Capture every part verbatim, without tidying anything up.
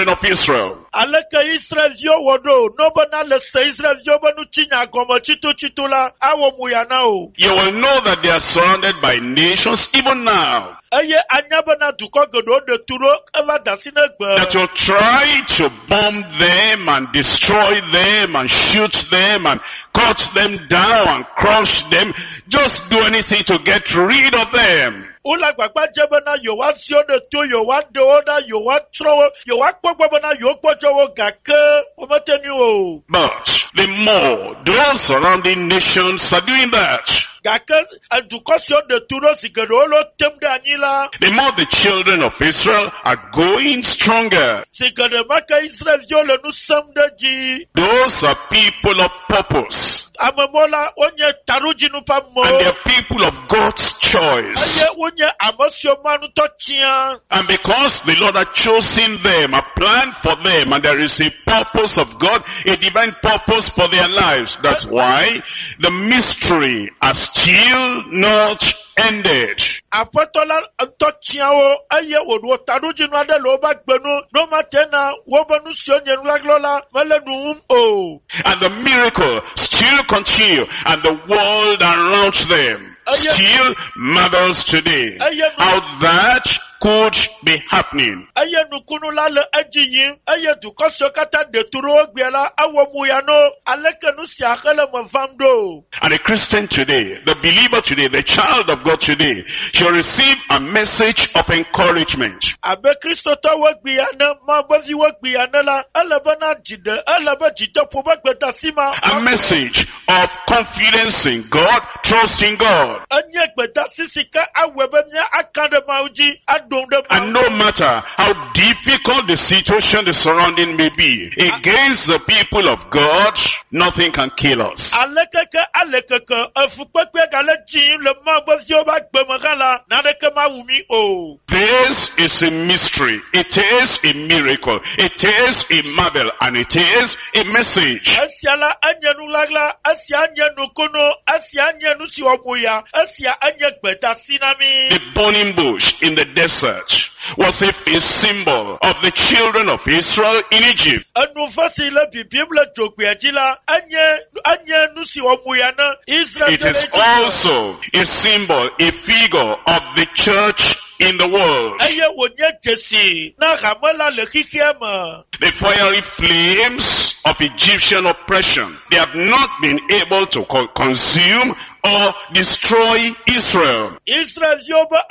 of Israel. Aleka Israel yo wodo no bana le se Israel yo banu chinya gomo chito chito la awo muyana o. You will know that they are surrounded by nations even now. Aye anyabana duko godo de turo eva dasine gbe. That will try to bomb them and destroy them and shoot them and cut them down and crush them. Just do anything to get rid of them. Ula gbagba jebana yo wa sio de to yo wa de oda yo wa tro yo wa gbogbo bana yo gbojo wo gake o mateni o. But the more those surrounding nations are doing that, Gake adukosio de turo sigero lo temde anila. the more the children of Israel are going stronger. Sigere maka Israel yo le nu samde ji. Those are people of purpose. Amamola onye taruji nu pa mo. And they are people of God's choice. Aye onye amosio manu to chia. And because the Lord had chosen them, a plan for them, and there is a purpose of God, a divine purpose for their lives. That's why the mystery has still not ended. Apatola to chia o aye wo taruji nu ade lo ba gbenu no matena wo banu sio nyenu laglola mele nu o. And the miracle still continue, and the world around them still marvels today how that could be happening. Aye nukunu la le ejiyin aye dukosio kata de turo gbiela awo muyano aleke nu si akele mo vamdo. And a Christian today, the believer today, the child of God today, shall receive a message of encouragement. Abe Kristo to wo gbiana ma bozi wo gbiana la alabana jide alaba jide po ba gbeta sima. A message of confidence in God, trust in God. Anye gbeta sisika awebe mia akande mauji adonde. And no matter how difficult the situation, the surrounding may be, against the people of God, nothing can kill us. Alekeke alekeke afukpekpe gale jin le ma bozi o ba gbemagala na de ke ma wumi o. This is a mystery. It is a miracle. It is a marvel, and it is a message. Asiala anye nu lagla, asia anye nu kono, asia anye nu si omuya, asia anye gbeta sinami. The burning bush in the desert was a, a symbol of the children of Israel in Egypt. Anu fasile bibible jogbeajila, anye anye nu si omuya na Israel. It is also a symbol, a figure of the church in the world. Aye wonye jesi na gamela le kikiema. The fiery flames of Egyptian oppression, they have not been able to co- consume or destroy Israel. Israel yoba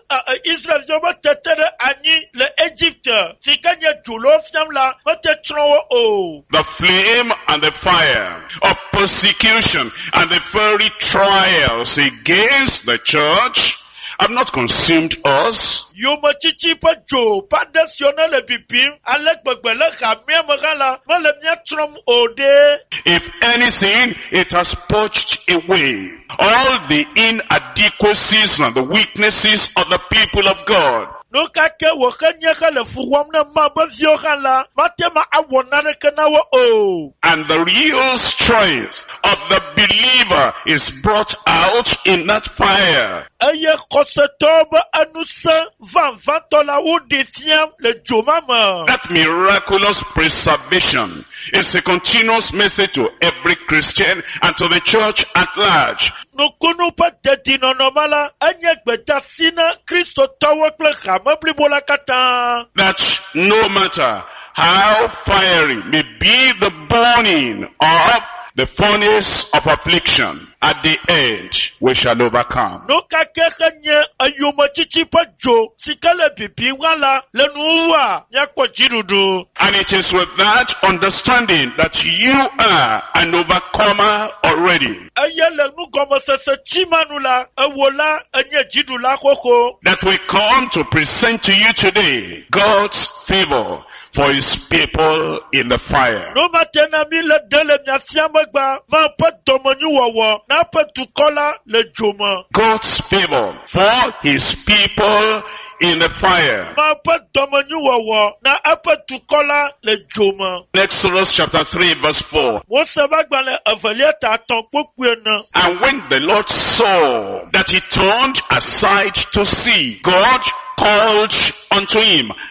Israel yoba tetere ani le Egypte. Sikanye julo fiamla mate trowo o. The flame and the fire of persecution and the very trials against the church have not consumed us. Yoma chichi pa jo pa desiona le bibim alek begbele gamia magala male mia trom ode. If anything, it has purged away all the inadequacies and the weaknesses of the people of God. No kake wo kanya kale fuwam na mabazio kala matema awonare kenawo o. And the real strength of the believer is brought out in that fire. Aye kosetoba anusa van vantola u defiam le jomama. That miraculous preservation is a continuous message to every Christian and to the church at large. No kunu pa dedino nomala anye gbeta sina Kristo tawo kle gamabli bola kata. That no matter how fiery may be the burning of the furnace of affliction, at the end we shall overcome. No kake kanye ayuma chichi pa jo sikale bibi wala le nuwa nyakwa jirudu. And it is with that understanding that you are an overcomer already. Aye le nu gomo sese chimanula ewola anye jidula koko. That we come to present to you today God's favor for his people in the fire. No matena mi le dele miasiamagba ma pa domonyu wowo na pa tukola le joma. God's favor for his people in the fire. Ma pa domonyu wowo na apa tukola le joma. Exodus chapter three verse four. Wo sabagba le avaliata ton pokue na. And when the Lord saw that he turned aside to see, God called unto him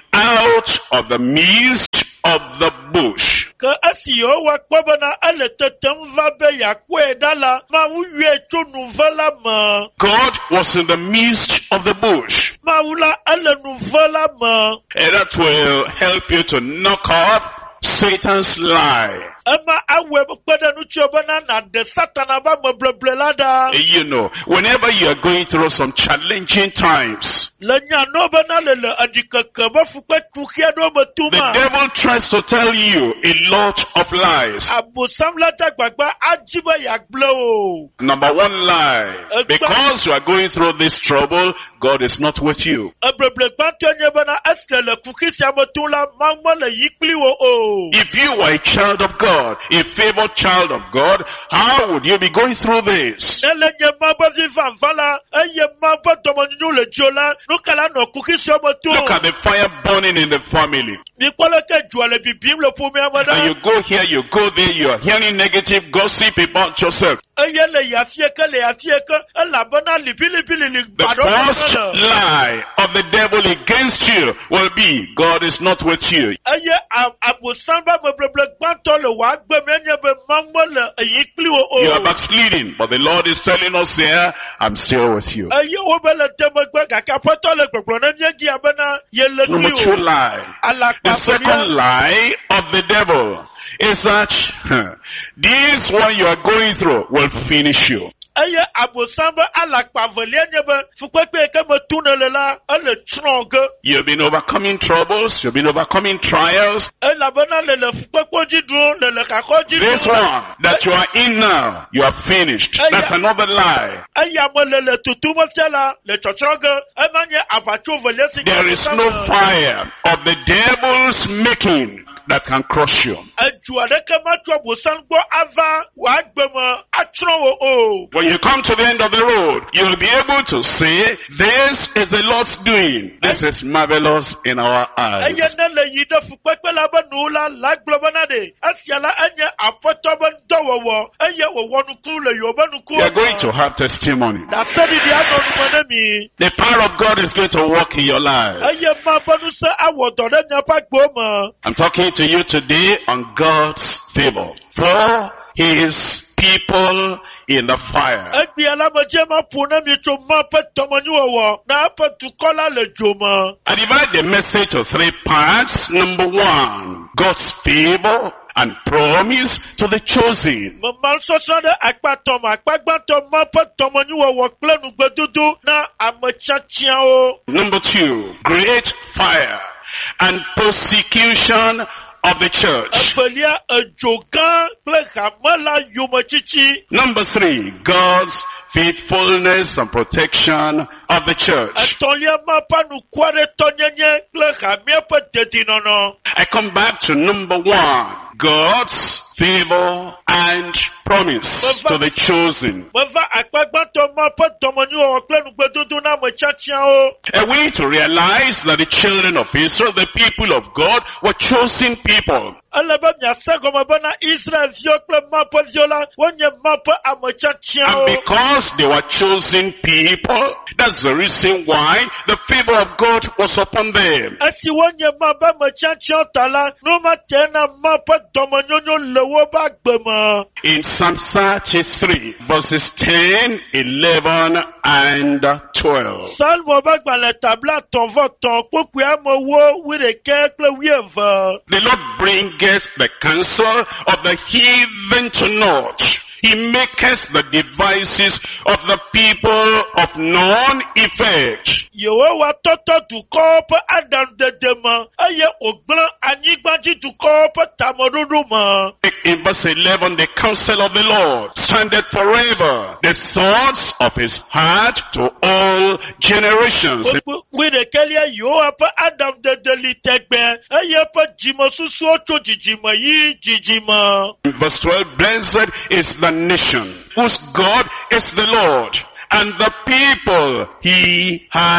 out of the midst of the bush. Ka asi yo wa kwabana ale tetem va be ya kwedala ma uye tunu vala ma. God was in the midst of the bush. Ma ula ale nu vala ma. And that will help you to knock off Satan's lie. Ama awe kweda nu chobana na de satana ba mblblelada. You know, whenever you are going through some challenging times, Le nya no bana le le adikaka ba fukwe tukia do the matuma. devil tries to tell you a lot of lies. Abu samlata gbagba ajiba yakblo. Number one lie, because you are going through this trouble, God is not with you. Ableble gbantonye bana asle le kukisi amatula mangma le yikli wo o. If you were a child of God, a favored child of God, how would you be going through this? Ele nye mamba viva vala, eye mamba domonyu le jola, nukala no kukisi amatu. Look at the fire burning in the family. Nikwala ke juale bibim le pumi amada. And you go here, you go there, you are hearing negative gossip about yourself. Eye le yafieke le yafieke, ela bana libili bili li The bado first bana. lie of the devil against you will be, God is not with you. Eye abu samba mebleble gbanton le wa gbe menye be mangma le yikli wo o. You are backsliding, but the Lord is telling us here, I'm still with you. Eye wo bele temegbe kaka poto le gbogbo na nye gi abana ye le Number kli two o. lie. Ala The second lie of the devil is that huh, this one you are going through will finish you. Eye abosamba alakpa velie nyebe fukwepe ke metunele la ele tronge You've been overcoming troubles, you've been overcoming trials. ela bana le le fukwekoji dun le le kakoji This one that you are in now, you are finished. That's another lie. Eye amo le le tutuma fiala le totronge emanye abacho velie si. There is no fire of the devil's making that can crush you. Ejuade ke matwa bosan gbo ava wa gbemo atron wo o. When you come to the end of the road, you'll be able to say, this is the Lord's doing. This is marvelous in our eyes. Eye ne le yide fukwepe la banu la la globana de asiala enye apoto ben dowowo eye wo wonu ku le yo banu ku. You are going to have testimony. Na sedi di anonu manemi. The power of God is going to work in your life. Eye ma banu se awodo de nyapa gboma. I'm talking to you today on God's favor. For His people in the fire. Egbi alamoje ma puna mi to ma pe tomonyu owo na pe tukola le joma. I divide the message to three parts. Number one, God's favor and promise to the chosen. Mo mal so so de akpato ma akpagba to ma pe tomonyu owo plenu gbedudu na amachachia o. Number two, great fire and persecution of the church. Efelia ejogan ple hamala yomachichi. Number three, God's faithfulness and protection of the church. Etolia ma pa nu kware tonyenye ple hamia pe dedinono. I come back to number one, God's favor and promise to the chosen. Mova akpagba to ma pe tomonyu owo plenu gbedudu na amachachia o. A way to realize that the children of Israel, the people of God, were chosen people. Alaba nyasa goma bana Israel zio ple ma pe ziola wonye ma pe amachachia And o. because they were chosen people, that's the reason why the favor of God was upon them. Asi wonye ma ba amachachia tala no ma tena ma pe tomonyonyo lewo ba gbema. In Psalm thirty-three, verses ten, eleven, and twelve. Salmo ba gbale tabla ton vo ton kokwe amowo wireke ple wieva. The Lord bringeth the counsel of the heathen to naught. He maketh the devices of the people of none effect. Yehowa toto tu kope adam de dema. Aye ogblan anyigbaji tu kope tamoduduma. In verse eleven, the counsel of the Lord standeth forever, the thoughts of his heart to all generations. Wirekelia Yehowa pe adam de delitegbe. Aye pe jimo susu ocho jijima yi jijima. In verse twelve, blessed is the nation whose God is the Lord, and the people he has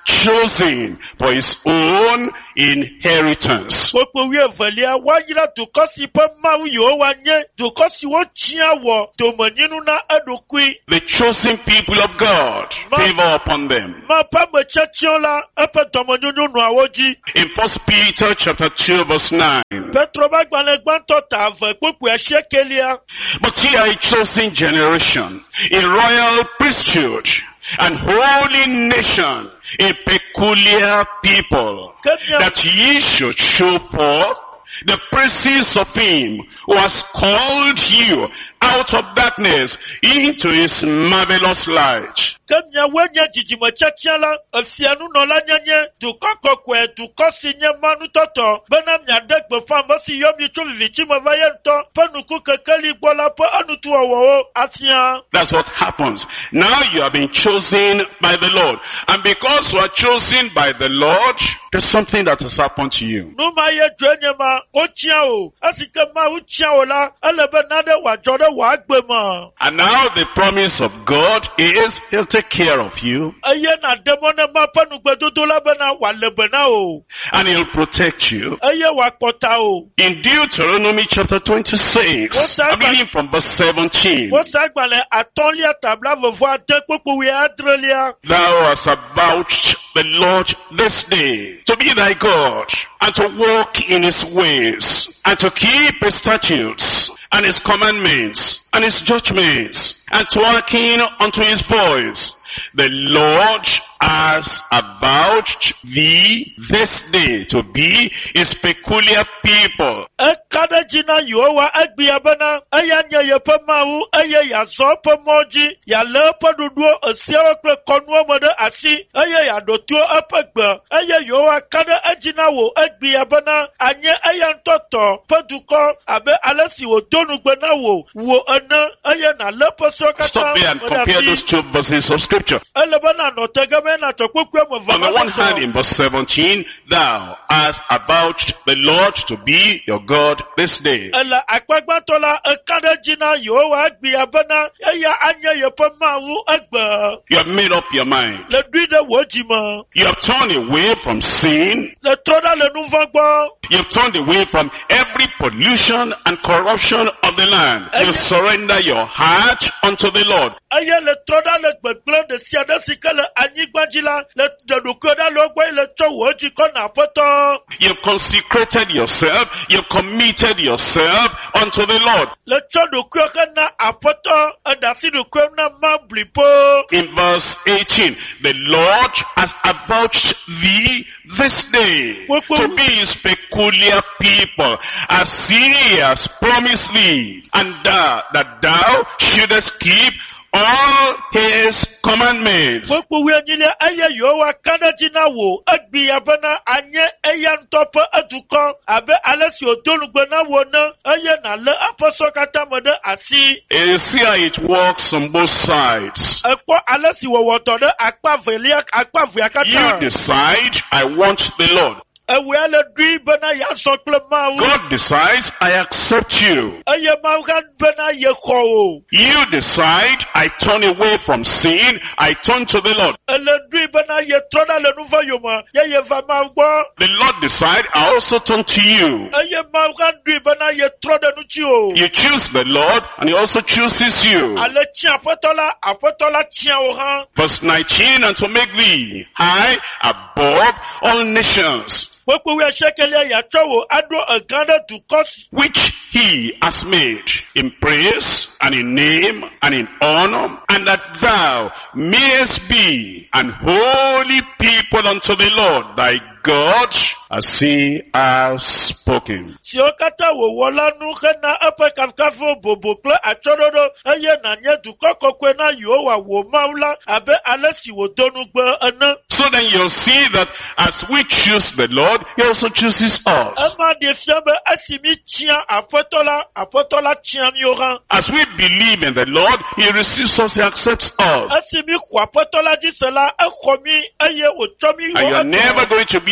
chosen for his own inheritance. Gbogbo wi evelia wa yira dukɔ si ƒe Mawu yiwo wa nye dukɔ si wotia wɔ domenyinu na eɖokui. The chosen people of God, favor upon them. Ma ƒe metsetiwo la eƒe dɔmenyonyo nɔa wo dzi. In First Peter chapter two verse nine. Petro ƒe agbalẽ gbãtɔ ta ave kpukpu asiekelia. But ye are a chosen generation, a royal priesthood, and holy nation, a peculiar people, that ye should show forth the praises of him who has called you out of darkness into his marvelous light. Kenya wenye jijime tsetia la, efianu nɔla nyenye, dukɔ kɔkɔe, dukɔ si nye manu tɔtɔ, bena miade gbefa me si yɔ mi tso vivitsi me va ye ŋutɔ, ƒe nuku kekeli gbɔ la ƒe enutuwɔwɔwo atia. That's what happens. Now you have been chosen by the Lord. And because you are chosen by the Lord, there's something that has happened to you. Numa ye dzoe nye ma, o tia o, esi ke Mawu tia o la, ele be nane wadzɔ ɖe wò agbe me. And now the promise of God is he'll take care of you. Eye na demɔ ne ma ƒe nugbedodo la bena wòale be na o. And he'll protect you. Eye wòakpɔta o. In Deuteronomy chapter twenty-six, I'm reading from verse seventeen. Wosa agbalẽ atɔ̃lia tabla vevo ade kpukpu wi adrelia. Thou hast avouched the Lord this day to be thy God, and to walk in his ways, and to keep his statutes, and his commandments, and his judgments, and to hearken unto his voice. The Lord has avouched thee this day to be his peculiar people. Ekade jina Yehowa egbia bena, eya nye yeƒe Mawu, eye yazɔ eƒe mɔ dzi, yalé eƒe ɖoɖowo esiawo kple kɔnuwo me ɖe asi, eye yaɖo to eƒe gbe, eye Yehowa ka ɖe edzi na wò egbia bena, anye eya ŋutɔ tɔ ƒe dukɔ abe ale si wòdo nugbe na wò, wò ene, eye nàlé eƒe sewo katã. Stop there and compare those two verses of scripture. Ele bena nɔ tege me na tɔ kpekpe me On the one hand, in verse seventeen, thou hast avouched the Lord to be your God this day. Ele akpagbãtɔ la eka ɖe dzi na Yehowa egbia bena, eya anye yeƒe Mawu egbe. You have made up your mind. Le ɖoe ɖe wò dzi me. You have turned away from sin. Le trɔ ɖa le nu vɔ̃ gbɔ. You have turned away from every pollution and corruption of the land. You surrender your heart unto the Lord. Eye le trɔ ɖa le gbegblẽ ɖe sia ɖe si ke le anyigba dzi la, le ɖeɖokui ɖa le wogbɔ le tsɔ wò dzi kɔ na Aƒetɔ. You've consecrated yourself. You've committed yourself unto the Lord. Le tsɔ ɖokui he na Aƒetɔ, eɖe asi ɖokui na ma blibo. In verse eighteen, the Lord has avouched thee this day to be his peculiar people, as he has promised thee, and thou, that thou shouldest keep all his commandments. Gbogbo wi enyilia eye Yehowa ka ɖe dzi na wò, egbia bena anye eya ŋutɔ ƒe edukɔ abe ale si wòdo nugbe na wò ne, eye nàlé eƒe sewo katã me ɖe asi. You see how it works on both sides. Ekpɔ ale si wòwɔ dɔ ɖe akpa velia, akpa vea You katã. decide, I want the Lord. Ewea le ɖoe bena yeazɔ kple Mawu. God decides, I accept you. Eye Mawu hã bena yexɔ wò. You decide, I turn away from sin, I turn to the Lord. Ele ɖoe bena yetrɔ ɖa le nu vɔ̃ yome, ye yeva Mawu gbɔ. The Lord decides, I also turn to you. Eye Mawu hã ɖoe bena yetrɔ ɖe nu dzi o. You choose the Lord, and he also chooses you. Ale tia Aƒetɔ la, Aƒetɔ la tia wò hã. Verse nineteen, and to make thee high above all nations, Gbogbo wi asiekelia yatsɔ wò aɖo egã ɖe dukɔ si. which he has made in praise and in name and in honor, and that thou mayest be an holy people unto the Lord thy God, as he has spoken. Siwo katã wòwɔ la nu hena eƒe kafukafuwo bobo kple atsyɔɖoɖo, eye nànye dukɔ kɔkɔe na Yehowa wò Mawu la abe ale si wòdo nugbe ene. So then you'll see that as we choose the Lord, he also chooses us. Ema ɖe fia be esi mi tia Aƒetɔ la, Aƒetɔ la tia miwo hã. As we believe in the Lord, he receives us, he accepts us. Esi mi xɔ Aƒetɔ la dzi se la, exɔ mi eye wòtsɔ mi And wɔ you're never etɔ. going to be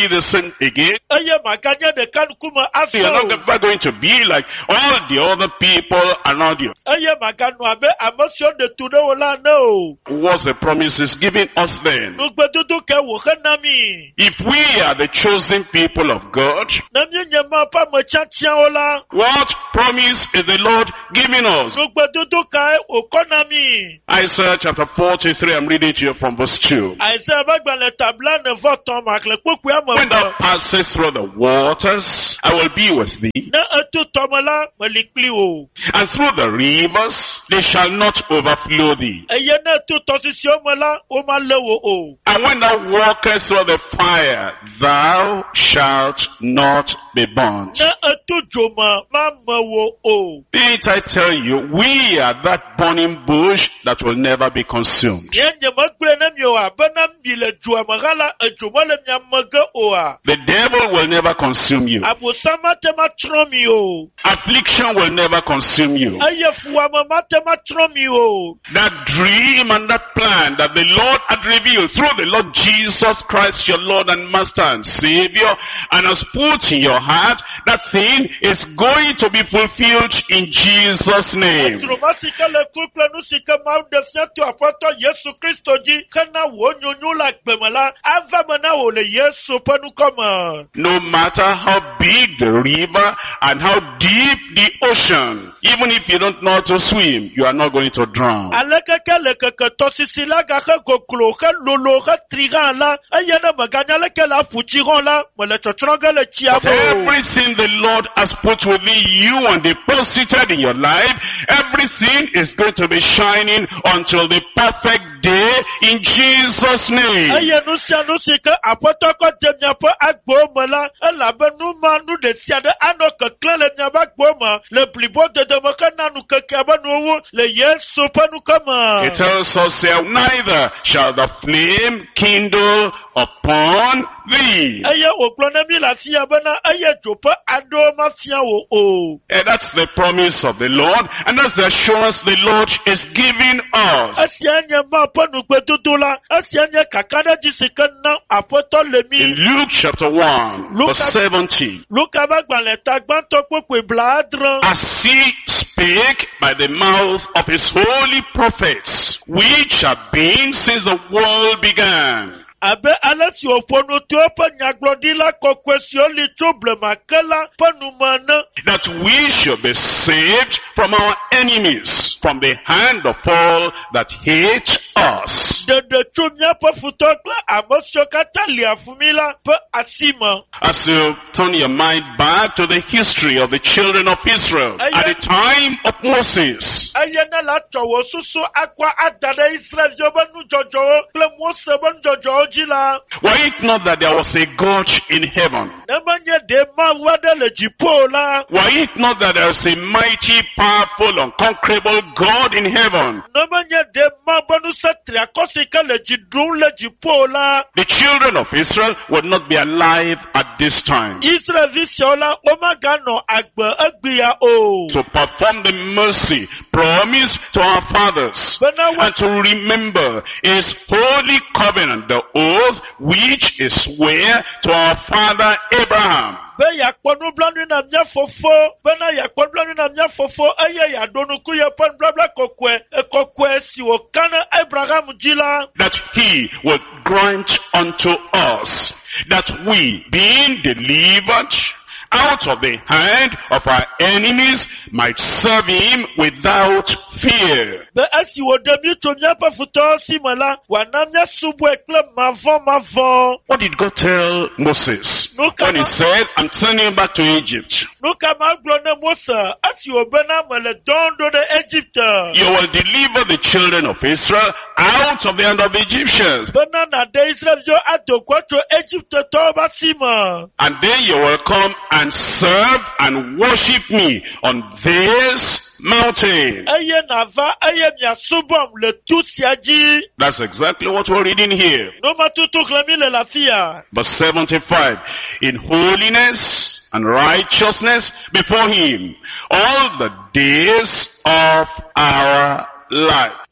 be the same again. Eye maganya de kan kuma You're not aso. never going to be like all the other people around you. Eye magano abe amosio de tude wala no. What's the promise is giving us then? Nugbetutu ke wo nami. If we are the chosen people of God, Nami nyama pa mo chatia wala. what promise is the Lord giving us? Nugbetutu ka o konami. Isaiah chapter forty-three, I'm reading to you from verse two. Isaiah bagba le tabla ne voton mak le kuku ya mo. When thou passest through the waters, I will be with thee, Na etu tomola mo likli o. and through the rivers, they shall not overflow thee. Eye na etu tosisio mo la o ma le wo o. And when thou walkest through the fire, thou shalt not be burnt. Na etu joma ma mo wo o. Didn't I tell you, we are that burning bush that will never be consumed. Nye nye magble na mi o a bena mi le jua magala e joma le mi amaga o a. The devil will never consume you. Abusama te ma tron mi o. Affliction will never consume you. Aye fuwa mama te ma tron mi o. That dream and that plan that the Lord had revealed through the Lord Jesus Christ, your Lord and Master and Savior, and has put in your heart, that thing is going to be fulfilled in Jesus' name. Troma sika le couple nu sika ma de sia tu apoto Yesu Kristo ji kana wo nyonyo la gbemala ava mana wo le Yesu panu koma. No matter how big the river and how deep the ocean, even if you don't know how to swim, you are not going to drown. Aleke ke le ke ke tosisi la ga ke koklo ke lolo ke trigan la aye na maganya le ke la fuchiron la mo le chochronga le But chiavo. everything the Lord has put within you and deposited in your life, everything is going to be shining until the perfect day in Jesus' name. Aye nu sia nu sika apoto ko demnya po agbo mo la ela be nu ma nu de sia de ano ke kle le nya ba gbo mo le plibo de de mo kana nu ke ke ba nu wo le Yesu panu koma. It tells us here, neither shall the flame kindle upon thee. Aye oklo na mi la sia bana aye jopa ado ma sia wo o. And that's the promise of the Lord, and that's the assurance the Lord is giving us. Asia nya ma panu kwetutu la asia nya kakada ji sika na apoto le In mi. Luke chapter one, Luke verse chap- seventeen, Luka ba gba le ta gba to kwe bladran. as he spake by the mouth of his holy prophets, which have been since the world began, Abe alesi opono ti o pa nyaglodi la kokwesi o li trouble makela panu mana. that we should be saved from our enemies, from the hand of all that hate us. De de chumya pa futokla amosio kata li afumila pa asima. As you turn your mind back to the history of the children of Israel, at the time of Moses, Ayena la chowo susu akwa adada Israel yobanu jojo ple Mose ban jojo jila. were it not that there was a God in heaven, Nemanye de ma wade le jipo la. were it not that there is a mighty, powerful, unconquerable God in heaven, Nemanye de ma banu satri akosika le jidrun le jipo la. the children of Israel would not be alive at this time Israel visiola omagano agba agbiya o. to perform the mercy promised to our fathers, Bana wa and to remember his holy covenant, the oath which is sware to our father Abraham. be yakponu blanu na mia fofo bena yakponu blanu na mia fofo eye ya donu ku ye pon blabla kokwe e kokwe si o kana Abraham jila. That he would grant unto us that we, being delivered out of the hand of our enemies, might serve him without fear. Be asi wo demi to mia pa futo si mala wa na mia subu ekle mavon mavon. What did God tell Moses No, when he come on. said, I'm sending you back to Egypt? No kama glone Musa asi o bena mele dondo de Egypt. You will deliver the children of Israel out of the hand of the Egyptians. Bena na de Israel yo adokwa to Egypt to ba sima. And then you will come and serve and worship me on this mountain. Eye na va eye mia subom le tusiaji. That's exactly what we're reading here. No matutu klemi le la fia. Verse seventy-five. In holiness and righteousness before him all the days of our life.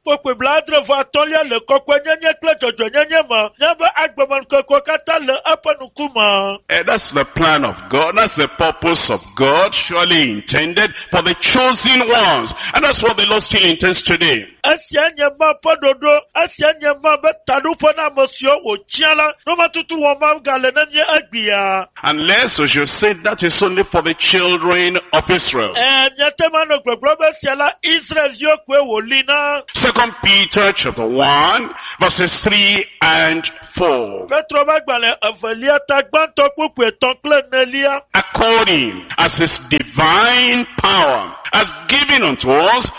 kpokpe bladre vɔ atɔlia le kɔkɔe nyenye kple dzɔdzɔ nyenye me. Nyebe agbemenukeke katã le eƒe nukume. And that's the plan of God. That's the purpose of God, surely intended for the chosen ones. And that's what the Lord still intends today. Esia nye ma ƒe ɖoɖo, esia nye ma be taɖoƒe na ame siwo wòtia la, nomatutu wɔm ma gale ne mie egbea. Unless we should say that is only for the children of Israel. Eh, nyatema no gbegblɔ be sia la Israelviwo koe wòli na. Second Peter chapter one, verses three and four. Petro be gbalẽ evelia ta gbãtɔ kpukpu etɔ̃ kple enelia. According as his divine power has given unto us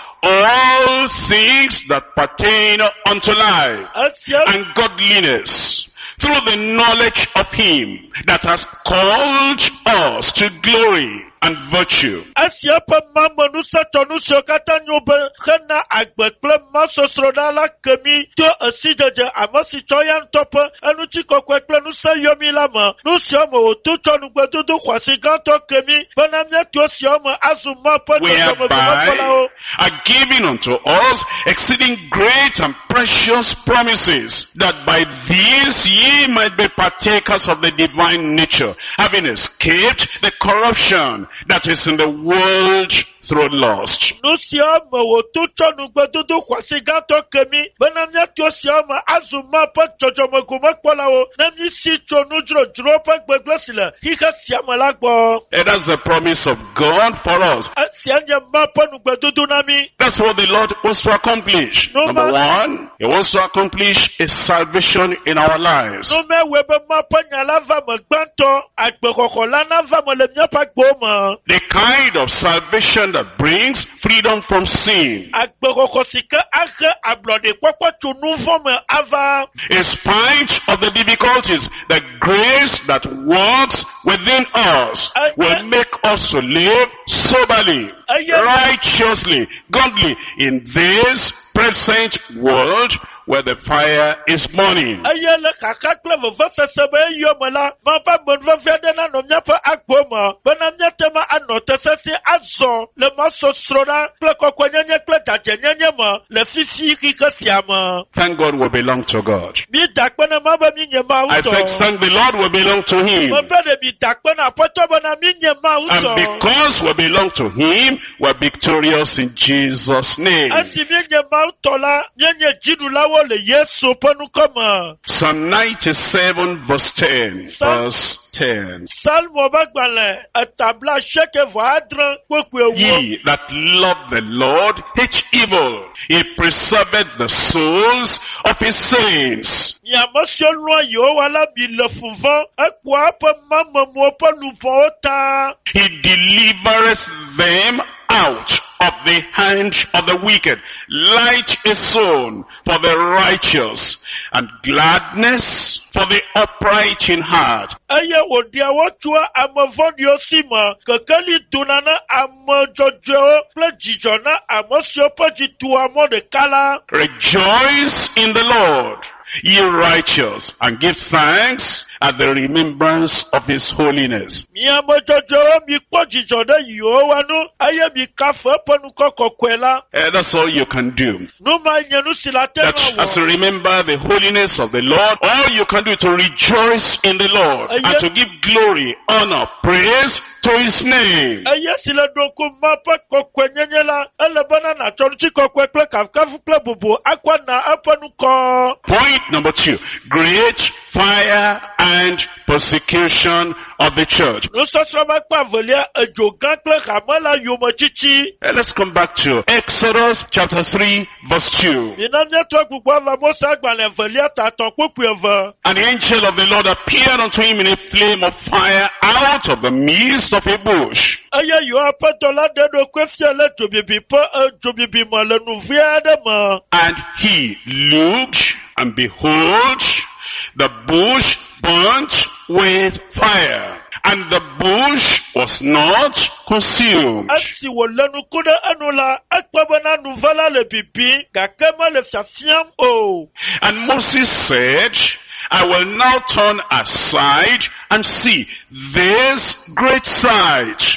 all things that pertain unto life Esia and godliness, through the knowledge of him that has called us to glory and virtue. Esia ƒe mamenusẽtɔnu siwo katã nyo be hena agbe kple masosrɔ̃ɖa la kemi to esidzedze ame si tsɔ ya ŋutɔ ƒe eŋutikɔkɔe kple ŋusẽ yɔmi la me. Nu siwo me wòto tsɔ nugbedodo xɔasi gãtɔ kemi bena míato siwo me azu ma ƒe dzɔdzɔmegbegbelawo. Whereby are given unto us exceeding great and precious promises, that by these ye might be partakers of the divine nature, having escaped the corruption that is in the world through lust. Nu siwo me wòto tsɔ nugbedodo xɔasi gãtɔ kemi bena míato siwo me azu ma ƒe dzɔdzɔmegomekpɔlawo ne mísi tso nudzrodzro ƒe gbegblẽ si le xixe sia me la gbɔ. And that's the promise of God for us. Esia nye ma ƒe nugbedodo na mí. That's what the Lord wants to accomplish. No, Number man. one, He wants to accomplish a salvation in our lives. Nu mewɔe be ma ƒe nya la va me gbãtɔ, agbexɔxɔ la na va me le míaƒe agbewo me. The kind of salvation that brings freedom from sin. Agbexɔxɔ si ke ahe ablɔɖekpɔkpɔ tso nu vɔ me ava. In spite of the difficulties, the grace that works within us will make us to live soberly, righteously, godly in this present world where the fire is burning. Eye le xaxa kple vevesese be eyɔ me la, ma ƒe amenuvevia ɖe nanɔ míaƒe agbo me, bena míate ma anɔ te sesẽ azɔ le masosrɔ̃ɖa kple kɔkɔenyenye kple dzadzenyenye me le fifi xixe sia me. Thank God we belong to God. Mi da kpe ne ma be mi nye Mawu I said, tɔ. thank the Lord we belong to Him. Me be ɖe mi da kpe ne Aƒetɔ bena mi nye Mawu And tɔ. because we belong to Him, we're victorious in Jesus' name. Esi mi nye Mawu tɔ la, mi nye dziɖulawo le Yesu ƒe nukɔme. Psalm ninety-seven verse ten. Verse ten. Salmo be gbalẽ etabla asieke vɔ adre kpekpe ewo. Ye that love the Lord hate evil. He preserveth the souls of his saints. Miame siwo lɔ̃a Yehowa la mi le fuvɔ, ekpɔa eƒe mamemuwo ƒe luʋɔwo ta. He delivereth them out of the hand of the wicked. Light is sown for the righteous, and gladness for the upright in heart. Eye wòɖia wotsua ame vɔ̃ɖiwo si me, kekeli dona na ame dzɔdzɔewo kple dzidzɔ na ame siwo ƒe dzi tu amɔ ɖeka la. Rejoice in the Lord, ye righteous, and give thanks at the remembrance of his holiness. Mi ame dzɔdzɔewo mi kpɔ dzidzɔ ɖe Yehowa nu, eye mi kafe eƒe nukɔ kɔkɔe la. And that's all you can do. Nu ma nye nu si la te That na as you wɔ. remember the holiness of the Lord, all you can do is to rejoice in the Lord and to give glory, honor, praise to his name. Eye si le ɖoku ma ƒe kɔkɔenyenye la, ele bena nàtsɔ ŋuti kɔkɔe kple kafukafu kple bubu akɔ na eƒe nukɔ. Point number two, great fire and persecution of the church. Nusɔsrɔ̃ ma kpe avelia edzo gã kple hame la yome tsitsi. And let's come back to Exodus chapter three verse two. Mina míatrɔ gbogbo ava Mose agbalẽ evelia tatɔ kpukpu eve. And the angel of the Lord appeared unto him in a flame of fire out of the midst of a bush. Eye Yehowa ƒe dɔla ɖe ɖokui fia le dzobibi ƒe eh, dzobibi me le nu vi aɖe me. And he looked, and behold, the bush burnt with fire, and the bush was not consumed. Esi wòle nuku ɖe enu la, ekpɔ bena nu ve la le bibim, gake mele fiafiam o. And Moses said, I will now turn aside and see this great sight,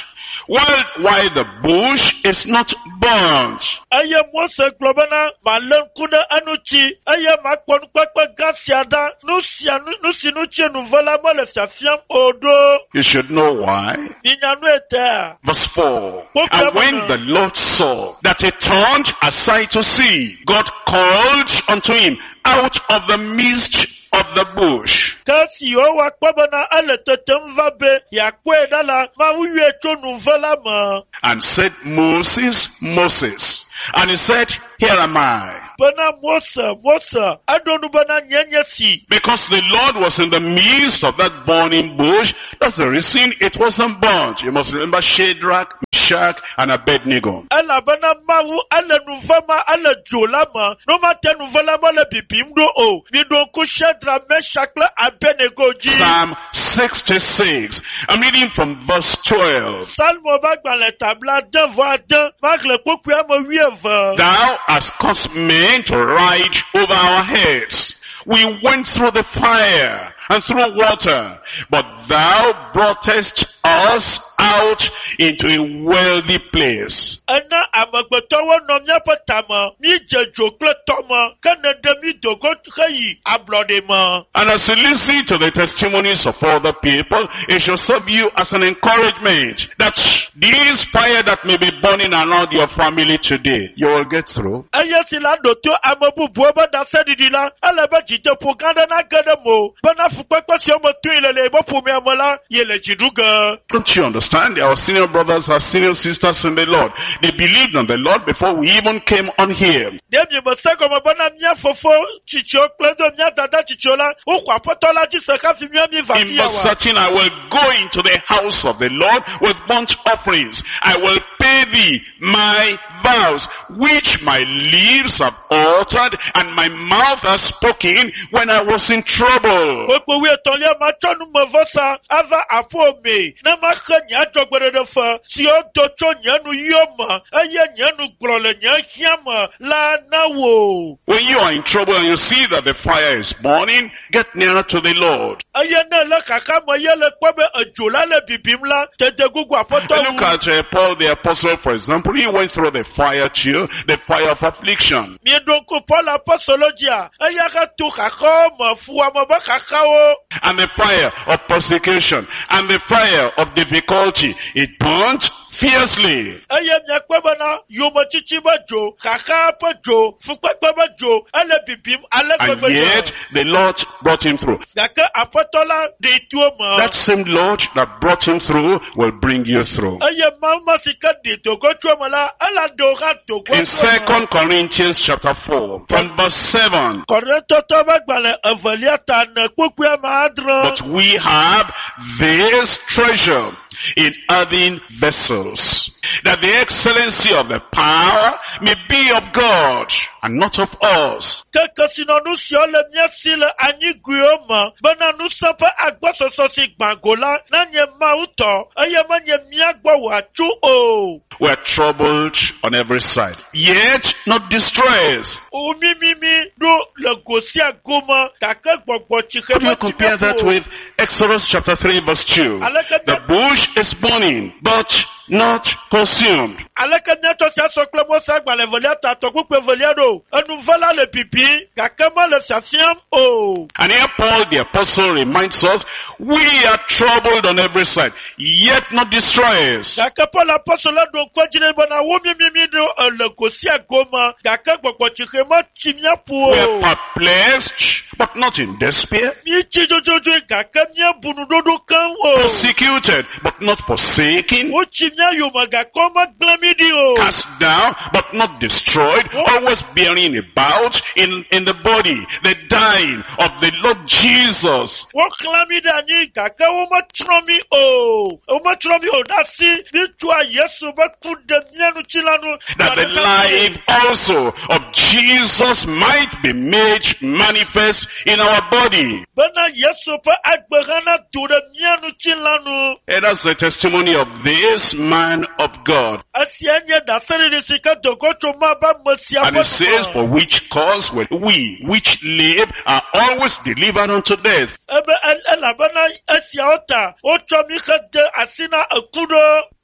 Well, why the bush is not burnt? Eye Mose globana malen kuda anuchi. Eye makpon kwekwe gasiada. Nusia nusi nuchi nuvala mole fiafiam odo. You should know why. Inyanu ete. Verse four. And when the Lord saw that he turned aside to see, God called unto him out of the midst of the bush. Kasi yo wakpabana ale tetem be ya kwe dala ma uye cho nuvala ma. And said, Moses, Moses. And he said, here am I. Bana Mose, Mose, adonu bana nyenyesi. Because the Lord was in the midst of that burning bush, that's the reason it wasn't burnt. You must remember Shadrach, Meshach, and Abednego. Ala bana mawu ale nuvama ale jolama. No mate nuvalama le bibimdo o. Mido ku Shadrach, Meshach, Abednego ji. Psalm sixty-six. I'm reading from verse twelve. Salmo bagbale tabla deux voix deux. Magle kokuya mo wieva. Thou hast caused men to ride over our heads. We went through the fire and through water, but thou broughtest us out into a wealthy place. Ana amagbotowo no nyapotama mi jejokle tomo kanade mi dogo khayi ablodema. And as you listen to the testimonies of other people, it should serve you as an encouragement that this fire that may be burning around your family today, you will get through. Ayesila doto amabu buoba da sedidila alaba jite poganda na gadamo bana fukwa si omo tu ilele bo pumi amola yele jiduga. Don't you understand? Our senior brothers, our senior sisters in the Lord, they believed on the Lord before we even came on here. Debi moseko mabana mia fofo chicho kledo mia dada chichola ukwa potola jiseka fi mia mi vakia. In verse thirteen, I will go into the house of the Lord with burnt offerings. I will pay thee my vows, which my lips have uttered and my mouth has spoken when I was in trouble. Okpo we tolia machonu mavosa ava apome na makanya jogbere de fa si o docho nyanu yoma aye nyanu glole nyahiama la nawo. When you are in trouble and you see that the fire is burning, get nearer to the Lord. Aye na la kaka moyele kwabe ajola le bibimla tete gugu apoto. Look at uh, Paul the apostle, for example. He went through the fire too, the fire of affliction. Mi donko Paul apostologia aye ka tu kako ma fuwa ma ba kakao. And the fire of persecution and the fire of difficulty, it burnt fiercely. Aye nyakwebana yomo chichiba jo kaka pa jo fukwekba jo ale bibim ale And kwebe. yet the Lord brought him through. Daka apostola de tuoma. That same Lord that brought him through will bring you through. Aye mama sikadi to go tuoma la ala doga to go. In Second Corinthians chapter four, from verse seven. Korinto to bagbale evaliata na kwekwa madro. But we have this treasure in earthen vessels, that the excellency of the power may be of God and not of us. Teka sinonu siole miasile anyi guioma, bana nusapa agbaso sosi bangola, nanye mauto, aye manye miagwa wachu o. We are troubled on every side, yet not distressed. Umi mimi do le gosia goma, kaka gbogbo chike. Could you compare that with Exodus chapter three verse two? The bush is burning, but not consumed. Aleka nyato sia sokle mo sa gbale voliata to kupe voliado, anu vala le pipi, kakama le safiam o. And here Paul the apostle reminds us, we are troubled on every side, yet not distressed. Kaka Paul apostle do kwajine bana wumi mimi do le gosia goma, kaka gbogbo chike ma chimia po. We are perplexed, but not in despair. Mi chijojojo kaka mia bunudodo kan o. Persecuted, but not forsaken. O chimia yomaga koma glamidi o. Cast down, but not destroyed. Always bearing about in, in the body the dying of the Lord Jesus. O glamida ni kaka o ma tromi o. O ma tromi o dasi ni tua Yesu ba kude mianu chilanu. That the life also of Jesus might be made manifest in our body. Bana Yesu pa agbegana tude mianu chilanu. And that's the testimony of this man of God. Asianye da seri de sika dogocho ma ba mosia. And it says, for which cause will we which live are always delivered unto death. Ebe el elabana asiaota. O chomi khade asina akudo.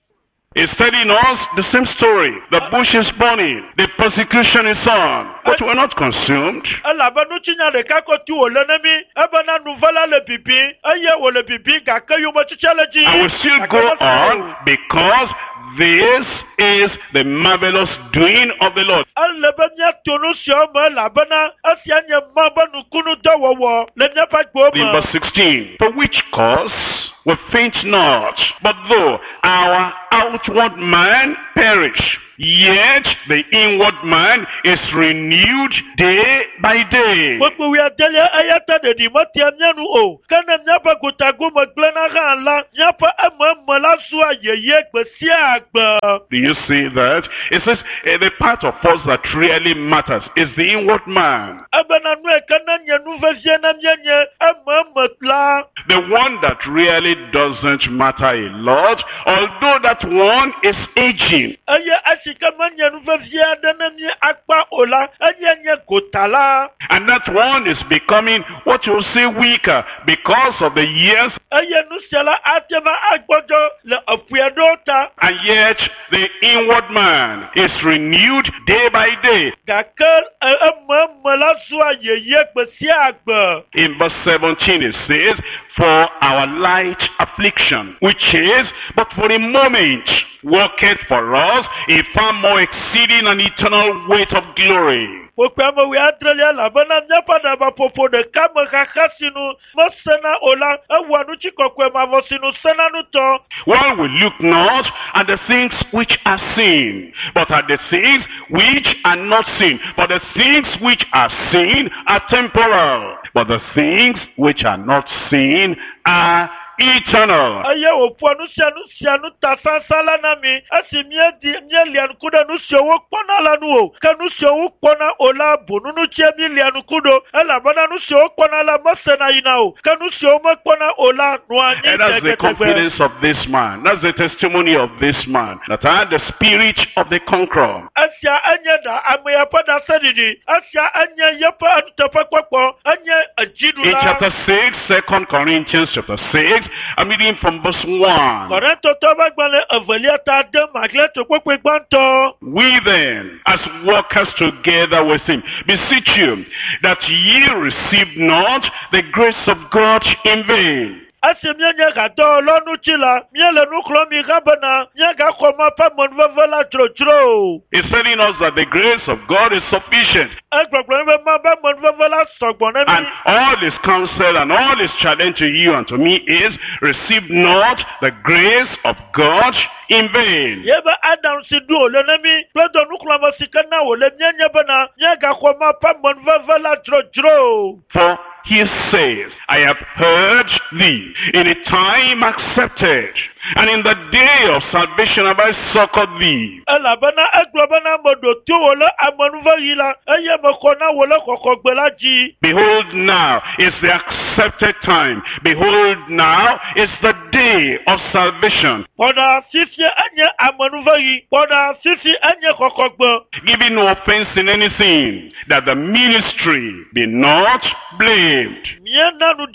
It's telling us the same story. The bush is burning. The persecution is on. But we're not consumed. And we still go on because this is the marvelous doing of the Lord. In verse sixteen, for which cause we faint not, but though our outward man perish, yet the inward man is renewed day by day. Do you see that? It says uh, the part of us that really matters is the inward man. The one that really doesn't matter a lot, although that one is aging. And that one is becoming what you say weaker because of the years. And yet the inward man is renewed day by day. In verse seventeen it says, for our light affliction, which is but for a moment, worketh for us a far more exceeding and eternal weight of glory. While we look not at the things which are seen, but at the things which are not seen. For the things which are seen are temporal, but the things which are not seen are eternal. And that's the confidence of this man. That's the testimony of this man, that I had the spirit of the conqueror. In chapter six, Second Corinthians chapter six, I'm reading from verse one. We then, as workers together with him, beseech you that ye receive not the grace of God in vain. It's telling us that the grace of God is sufficient. And all his counsel and all his challenge to you and to me is, receive not the grace of God in vain. For he says, I have heard thee in a time accepted, and in the day of salvation have I succored thee. Behold, now is the accepted time. Behold, now is the day of salvation. Giving no offense in anything, that the ministry be not blamed. You know what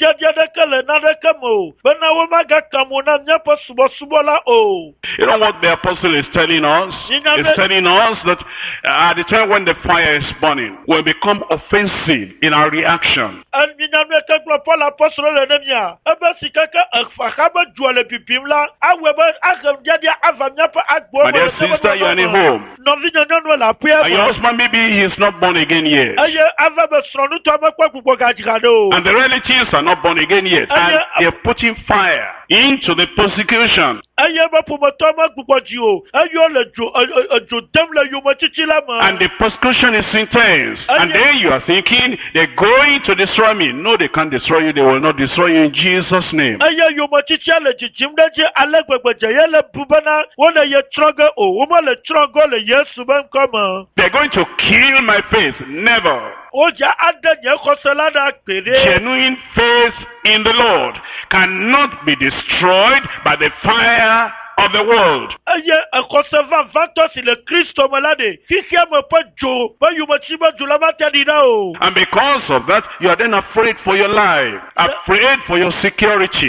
the apostle is telling us? He's telling us that at the time when the fire is burning, we'll become offensive in our reaction. My dear sister, you are in home. And your husband, maybe he is not born again yet. And the relatives are not born again yet. And they are putting fire into the persecution. And the persecution is intense. And then you are thinking, they're going to destroy me. No, they can't destroy you. They will not destroy you in Jesus' name. They're going to kill my faith. Never. Genuine faith in the Lord cannot be destroyed by the fire of the world. And because of that, you are then afraid for your life, afraid for your security.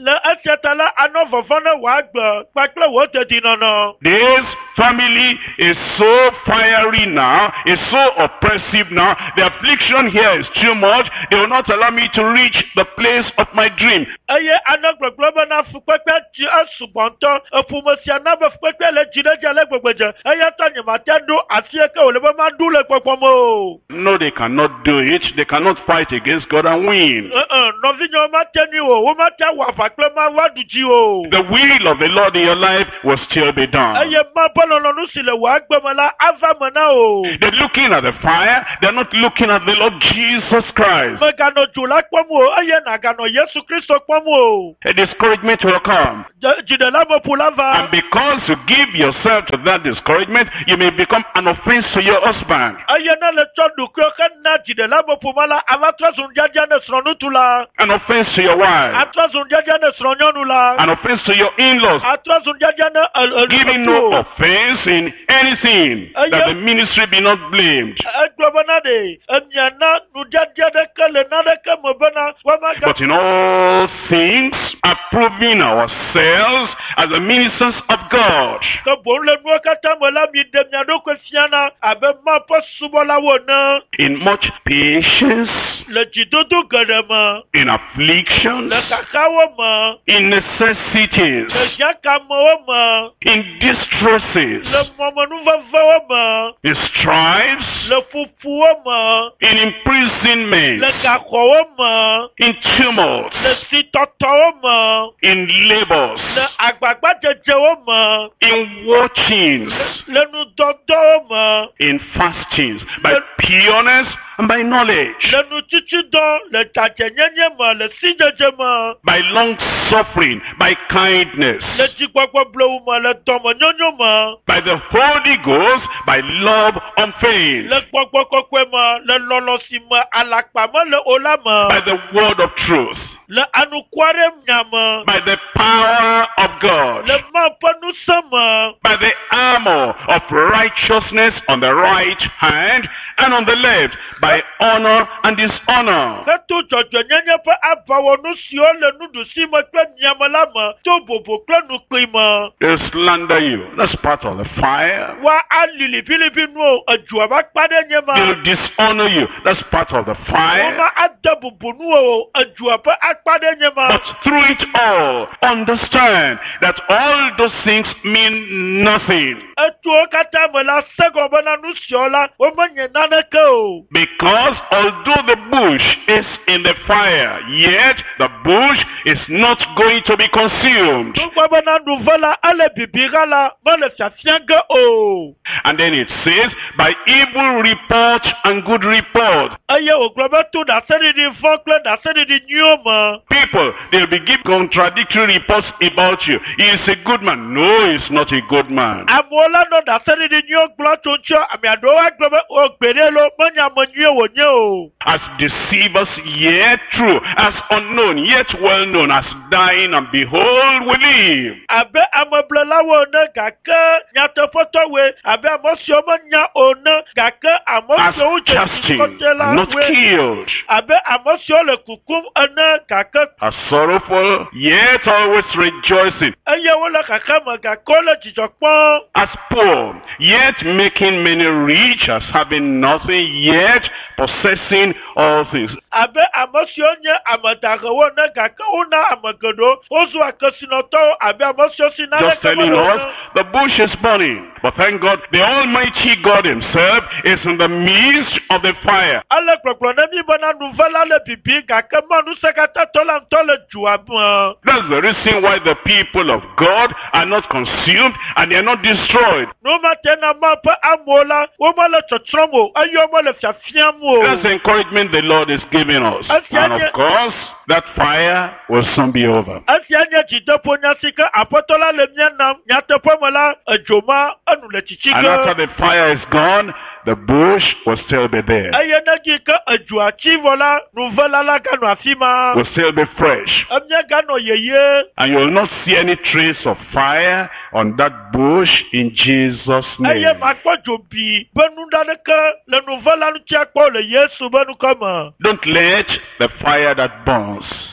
Le etiatala ano vovona wagbe kpakple wo teti nono. This family is so fiery now, is so oppressive now. The affliction here is too much. They will not allow me to reach the place of my dream. Eye ano gbegbe na fukpekpe ti asubonto efumosia na be fukpekpe le jideje le gbegbeje. Eye ta nyemate do asieke o le be ma du le popomo. No, they cannot do it. They cannot fight against God and win. Eh eh, no vinyo ma teni o, wo ma ta wa fakle ma wa duji o. The will of the Lord in your life will still be done. Eye ma polo no nu sile wa gbemala ava mana o. They're looking at the fire. They're not looking at the Lord Jesus Christ. Me gano jula kpomo, eye na gano Yesu Kristo kpomo. A discouragement will come. Jide la mo pulava. And because you give yourself to that discouragement, you may become an offense to your husband. Eye na le chodu kyo na jide la mo pumala avatra sunjaja ne sronutula. An offense to your wife. Atra sunjaja ne sronyonula. An offense to your in-laws. Atra sunjaja ne el Giving no offense in anything, Uh, that yeah. the ministry be not blamed. Egbobonade, enyana nujaja de kele na de ke mobana wama ga. But in all things, approving ourselves as the ministers of God. Ke bon le no kata mola mi de miado kwesiana abe ma po subola wona. In much patience, Le jidodo gadama. in affliction, Le kakawo ma. in necessities, Le jakamo ma. in distresses, Le momonu vavawo ma. in stripes, Le fufuwo ma. in imprisonment, Le kakowo ma. in tumults, Le sitotowo ma. in labors, Le agbagba jejewo ma. in watchings, Le nu dodowo ma. in fastings, by pureness and by knowledge, Le nu titi don, le tache nyenye ma, le si jeje ma. by long suffering, by kindness, Le jigbagbo blowu ma, le tomo nyonyo ma. by the Holy Ghost, by love unfeigned, Le gbogbo kokwe ma, le lolo si ma, alakpa ma, le ola ma. by the word of truth, Le anukware mnyama. by the power of God, Le ma panu sama. by the armor of righteousness on the right hand and on the left, by honor and dishonor. Ketu jojo nyenye pe abawo nu si o le nu du si ma kle mnyama la ma. To bobo kle nu kli ma. They slander you. That's part of the fire. Wa alili bilibi nu o, ajuwa ba kpade nye ma. They'll dishonor you. That's part of the fire. Wama adabubu nu o, ajuwa pe akpade nye ma. But through it all, understand that all those things mean nothing. Etu o kata me la sego bana nu si o la, o ma nye nane ke o. Because although the bush is in the fire, yet the bush is not going to be consumed. Nugba bana nu vala ale bibira la, ma le fiafiange o. And then it says, by evil report and good report. Eye o globe tu da sedi di fokle da sedi di nyoma. People, they'll be giving contradictory reports about you. He is a good man. No, he's not a good man. Amola no da sedi di nyo glo tuncho, ami adowa globe o gbere lo, manya mwenye wo nye o. As deceivers, yet true. As unknown, yet well known. As dying, and behold, we live. Abe ameble la wo ne gake nyate foto we, abe amosio manya o ne gake As amosio uche casting, kote la and not we. killed. Abe amosio le kukum ene gake. As sorrowful, yet always rejoicing. Eye wo le kake me gake le jijokpon. As poor, yet making many rich. As having nothing, yet possessing all things. Abe amosio nye amadage wo ne gake una amagedo, ozu akesinoto abe amosio si na Just telling us, the bush is burning. But thank God, the Almighty God Himself is in the midst of the fire. Ale gbogbo ne mi bana nuvela le bibi gake manu sekata tola ntole juabu. That's the reason why the people of God are not consumed and they are not destroyed. No matena ma pe amola, o ma le chotromo, ayo ma le fiafiamu. That's the encouragement the Lord is giving us. And of course, that fire will soon be over. Asi anya jidepo nyasika apotola le mienam, nyatepo mala ejoma anu le And chichike. after the fire is gone, the bush will still be there. Aye nagi ke ejua chivola, nuvela la gano afima. Will still be fresh. Amye gano yeye. And you will not see any trace of fire on that bush in Jesus' Aye name. makwa jobi, benu daneke, le nuvela nu chiakpo le Yesu benu kama. Don't let the fire that burns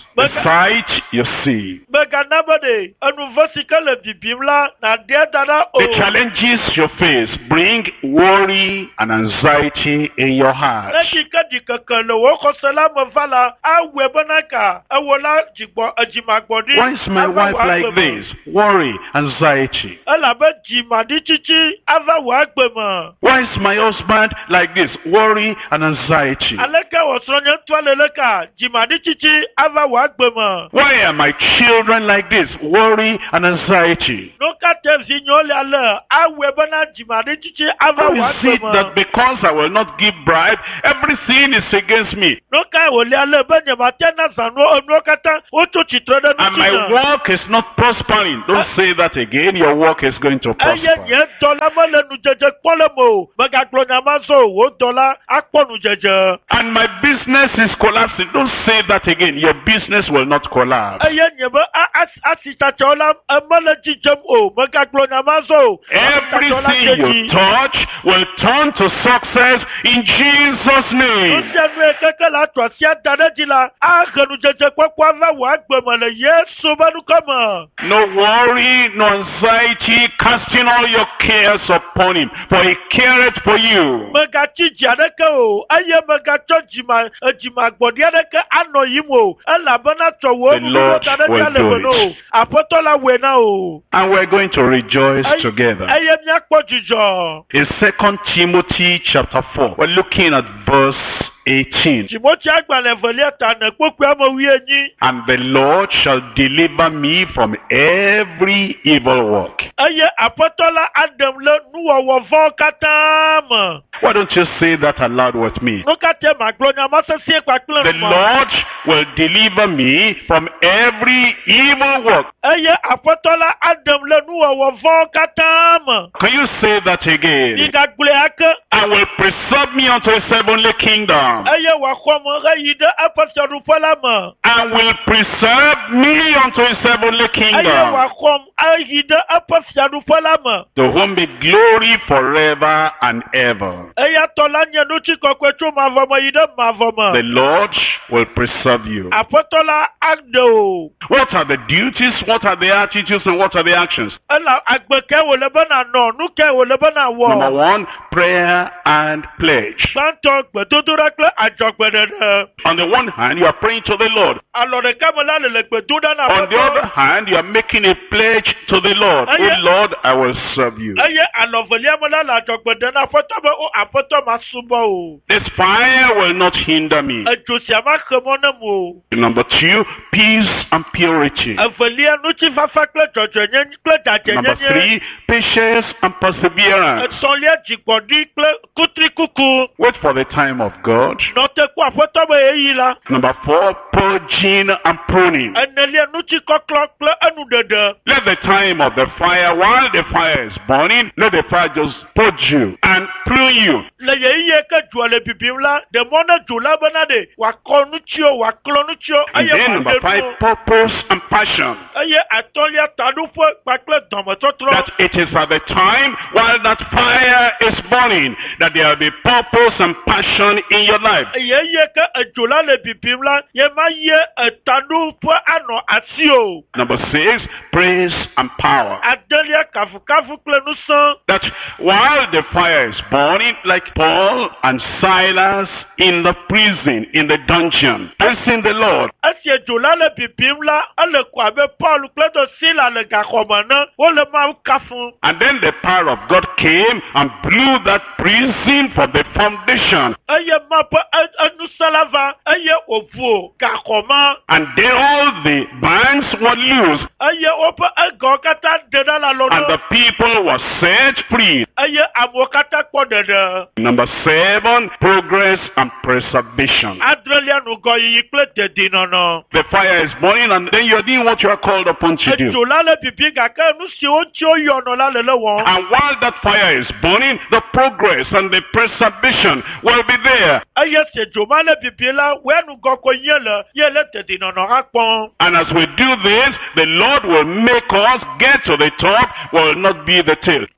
the sight you see, Meganabade, Anuvasicale Bibimla, Nadia Dada O. the challenges you face bring worry and anxiety in your heart. Lekika dikaka le woko salama vala, a webanaka, a wala jibo a jimagbodi. Why is my wife like this? Worry, anxiety. Alabe jimadichichi, ava wagbema. Why is my husband like this? Worry and anxiety. Aleka wasronya twaleleka, jimadichichi, ava wagbema. Why are my children like this? Worry and anxiety. No katev zinyole ale, a webana jimadichichi, ava How is it wagbema. that because I will not give bribe, everything is against me? No kai wole ale benye matena zano no kata oto chitrode And my work is not prospering. Don't say that again. Your work is going to Eye prosper. nye dola mole nu jeje polemo, megaglo nyamazo wo dola akponu jeje. And my business is collapsing. Don't say that again. Your business will not collapse. Eye nye be a asita chola mole jijem o, megaglo nyamazo. Everything you touch will turn to success in Jesus' name. Osianu ekeke la twasia dadejila, a genu jeje kwekwa va wa gbemele Yesu banu kama. No worry, no anxiety, casting all your cares upon him, for he careth for you. Megachi jadeke o, aye megacho jima jima gbodi adeke ano yimo, elabana towo The Lord will do it. Apotola wena o. And we're going to rejoice Aye- together. Aye miakpo jijo. In Second Timothy chapter four, we're looking at verse eighteen. Timothy agbale velia tane kpokwe amo wienyi. And the Lord shall deliver me from every evil work. Aye apotola adam le nuwo vo katama. Why don't you say that aloud with me? Nukate maglonya masese kwa klen. The Lord will deliver me from every evil work. Aye apotola adam le nuwo vo katama. Can you say that again? Diga gble ake. And will preserve me unto his heavenly kingdom. Aye wa khomo reyide apotoru polama. And will preserve me unto his heavenly Aye wa kingdom. khom ayide apotoru polama. To whom be glory forever and ever. Aye tola nyanu chikokwe tu mavomo yide mavomo. The Lord will preserve you. Apotola agdo. What are the duties? What are the attitudes? And what are the actions? Ela agbeke wo lebe na no, nuke wo lebe na Number wo. one, prayer and pledge. Banto gbedodora kle ajogbedede. On the one hand, you are praying to the Lord. Alore kamola le gbedoda na On the other foto. hand, you are making a pledge to the Lord. Aye. Oh Lord, I will serve you. Eye alovelia mola la ajogbede na foto be o apoto masubo o. This fire will not hinder me. Ejosi ama khemo na mo. Number two, peace and purity. Avelia nuchi fafa kle jojo nyen kle daje Number nyen. three, patience and perseverance. Sonlia jigbodi kle kutri kuku. Wait for the time of God. Note ku apoto be eyi la. Number four, purging and pruning. Enelia nuchi koklo kle anu dede. Let the time of the fire, while the fire is burning, let the fire just purge you and prune you. Le ye iye ke juale bibim la, de mona jula benade, wa konuchio, wa klonuchio, And aye then number five, mandemo, purpose and passion. aye atolia tadufo, pakle domototro, That it is at the time while that fire is burning that there will be purpose and passion in your life. ye iye ke ejula le bibim la, ye ma ye etadufo ano asio, Number six, praise and power. adelia kafu kafu kle nusan, That while the fire is burning, like Paul and Silas in the prison, in the dungeon, praising the Lord. esi ejula le bibim la, ale kwa be Paul kle do sila le gakomana, o le ma kafu, And then the power of God came and blew that prison from the foundation. aye ma pa anusalava, aye ovu, gakoma, And then all the bands were loose, aye opa ego kata deda la and lono, the people were set free. aye amo kata kwa deda. Number seven, progress and preservation. Adrelia no go yi kle dedi nono. The fire is burning, and then you're doing what you are called upon to do. Ejo la le bibi gaka nu si o ti o yo no la le le won. And while that fire is burning, the progress and the preservation will be there. Aye se jo ma le bibi la we nu go ko yen le ye le dedi nono akpon. And as we do this, the Lord will make us get to the top, will not be the tail. Aye se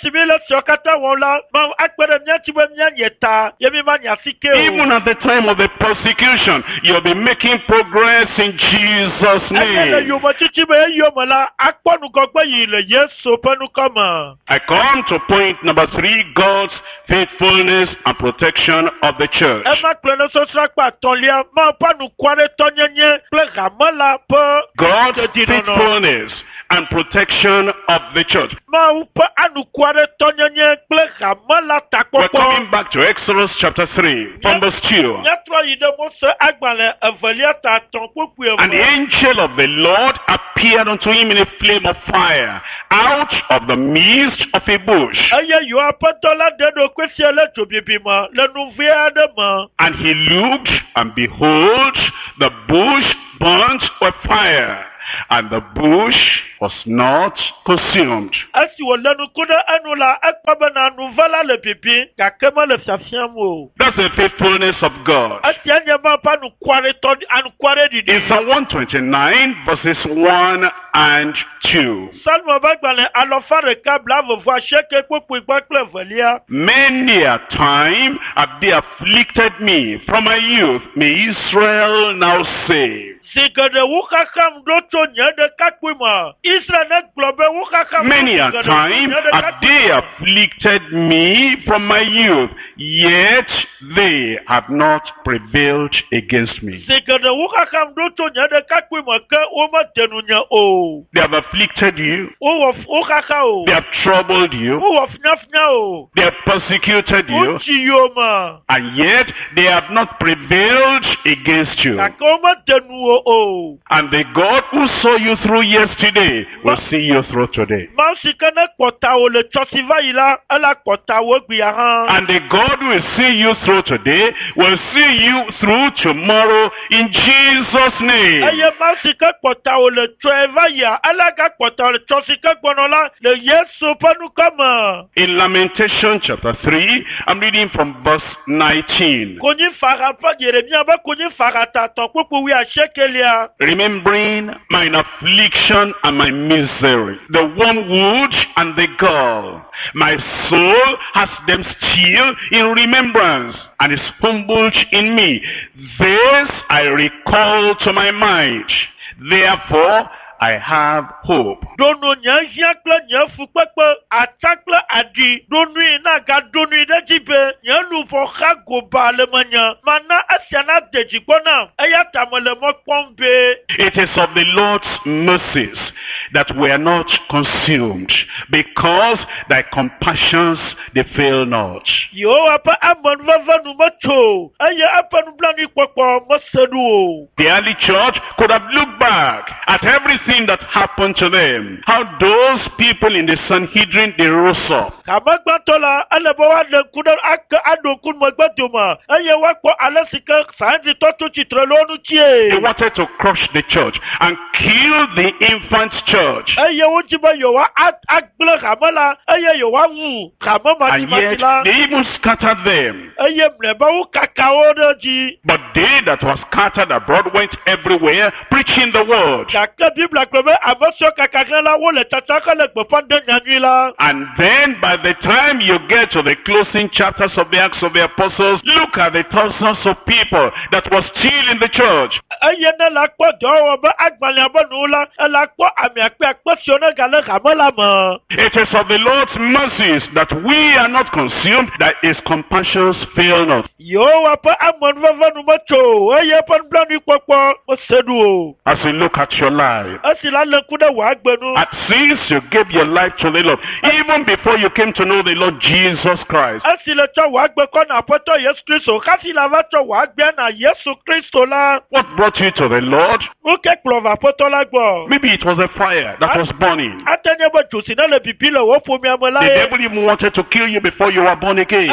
simile sokata wala ma akpere mnyachi we mnyanyeta yemi manyasike. Even at the time of the persecution, you'll be making progress in Jesus' name. I come to point number three, God's faithfulness and protection of the church. God's faithfulness and protection of the church. We're coming back to Exodus chapter three, from verse two. And the angel of the Lord appeared unto him in a flame of fire, out of the midst of a bush. And he looked, and behold, the bush burnt with fire, and the bush was not consumed. That's the faithfulness of God. In Psalm one twenty-nine, verses one and two. Many a time have they afflicted me from my youth, may Israel now say. Many a time have they afflicted me from my youth, yet they have not prevailed against me. They have afflicted you. They have troubled you. They have persecuted you. And yet they have not prevailed against you. And the God who saw you through yesterday will see you through today. And the God who will see you through today will see you through tomorrow in Jesus' name. In Lamentation chapter three, I'm reading from verse nineteen. Remembering mine affliction and my misery, the wormwood and the gall, my soul has them still in remembrance, and is humbled in me. This I recall to my mind. Therefore I have hope. It is of the Lord's mercies that we are not consumed, because thy compassions they fail not. The early church could have looked back at everything that happened to them. How those people in the Sanhedrin, they rose up. They wanted to crush the church and kill the infant church. And yet they even scattered them. But they that were scattered abroad went everywhere preaching the word. And then by the time you get to the closing chapters of the Acts of the Apostles, look at the thousands of people that were still in the church. It is of the Lord's mercies that we are not consumed, that his compassions fail not. As we look at your life, at since you gave your life to the Lord, even before you came to know the Lord Jesus Christ, what brought you to the Lord? Maybe it was a fire that was burning. The devil even wanted to kill you before you were born again.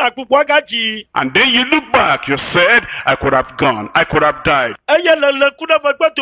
And then you look back, you said, I could have gone, I could have died.